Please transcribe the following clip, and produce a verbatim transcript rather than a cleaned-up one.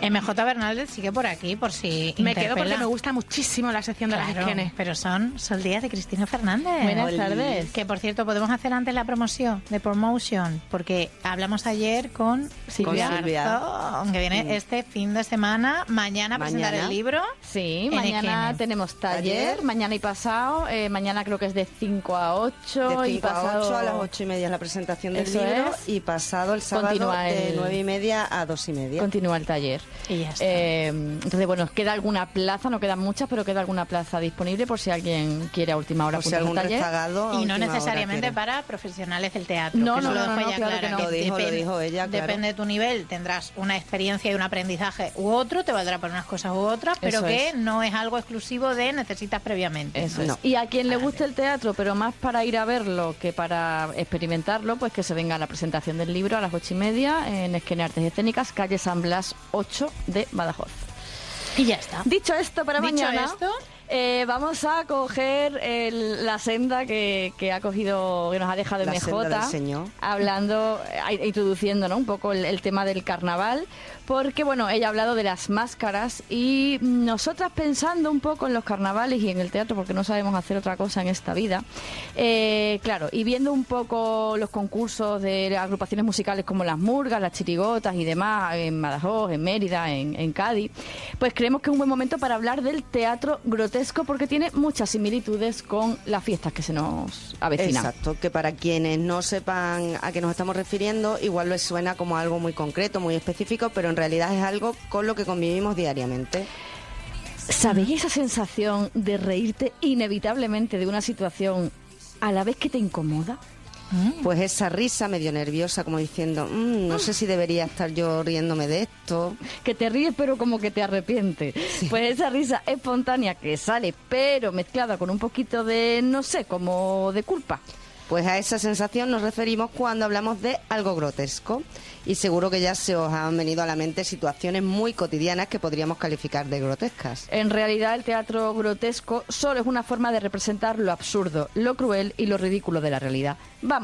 M J Bernaldez sigue por aquí, por si Me quedo porque interpela. me gusta muchísimo la sección de Claro, las esquenes. pero son Sol Díaz de Cristina Fernández. Buenas Oli. tardes. Que, por cierto, podemos hacer antes la promoción de Promotion, porque hablamos ayer con Silvia, Con Silvia. Garzón, que viene Sí. este fin de semana, mañana a presentar Mañana. el libro. Sí, en mañana Esquenes. tenemos taller, Taller. mañana y pasado. Eh, mañana creo que es de cinco a ocho. De y cinco pasado... a ocho, a las ocho y media es la presentación del Eso libro es. y pasado el sábado Continúa de el- nueve y media a dos y media. Continúa el taller. Y ya está. Eh, entonces, bueno, queda alguna plaza, no quedan muchas, pero queda alguna plaza disponible por si alguien quiere a última hora O si apuntarse algún al taller. rezagado. a Y no última hora necesariamente quiere. para profesionales del teatro. No, que no, eso lo no, dejo no, ya claro claro, que no. que Lo dijo, lo depen- dijo ella, claro. Depende de tu nivel, tendrás una experiencia y un aprendizaje u otro, te valdrá para unas cosas u otras, pero Eso que es. no es algo exclusivo de necesitas previamente. Eso No. es. Y a quien le guste el teatro, pero más para ir a verlo que para experimentarlo, pues que se venga a la presentación del libro a las ocho y media en Esquene Artes Escénicas, calle San Blas ocho de Badajoz. Y ya está. Dicho esto, para Dicho mañana esto, eh, vamos a coger el- la senda que, que ha cogido, que nos ha dejado La M senda del J, Señor. hablando, eh, introduciendo, ¿no?, un poco el, el tema del carnaval, porque bueno, ella ha hablado de las máscaras y nosotras pensando un poco en los carnavales y en el teatro, porque no sabemos hacer otra cosa en esta vida, eh, claro, y viendo un poco los concursos de agrupaciones musicales como las Murgas, las Chirigotas y demás, en Badajoz, en Mérida, en, en Cádiz, pues creemos que es un buen momento para hablar del teatro grotesco, porque tiene muchas similitudes con las fiestas que se nos avecinan. Exacto, que para quienes no sepan a qué nos estamos refiriendo, igual les suena como algo muy concreto, muy específico, pero en realidad es algo con lo que convivimos diariamente. ¿Sabéis esa sensación de reírte inevitablemente de una situación a la vez que te incomoda? Pues esa risa medio nerviosa, como diciendo, "Mm, no sé si debería estar yo riéndome de esto". Que te ríes pero como que te arrepientes. Pues esa risa espontánea que sale pero mezclada con un poquito de, no sé, como de culpa. Pues a esa sensación nos referimos cuando hablamos de algo grotesco. Y seguro que ya se os han venido a la mente situaciones muy cotidianas que podríamos calificar de grotescas. En realidad el teatro grotesco solo es una forma de representar lo absurdo, lo cruel y lo ridículo de la realidad. Vamos.